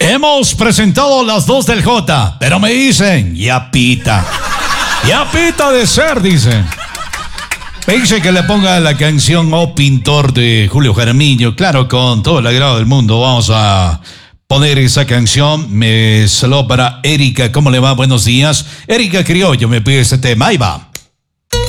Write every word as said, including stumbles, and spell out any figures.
Hemos presentado las dos del J, pero me dicen, ya pita. Ya pita de ser, dicen. Me dice que le ponga la canción Oh Pintor de Julio Jaramillo. Claro, con todo el agrado del mundo vamos a poner esa canción. Me saludo para Erika. ¿Cómo le va? Buenos días. Erika Criollo me pide ese tema. Ahí va.